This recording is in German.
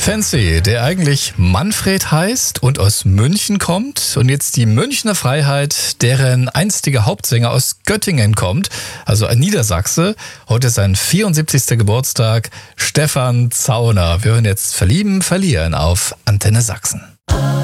Fancy, der eigentlich Manfred heißt und aus München kommt und jetzt die Münchner Freiheit, deren einstiger Hauptsänger aus Göttingen kommt, also ein Niedersachse. Heute ist sein 74. Geburtstag, Stefan Zauner. Wir hören jetzt Verlieben, Verlieren auf Antenne Sachsen.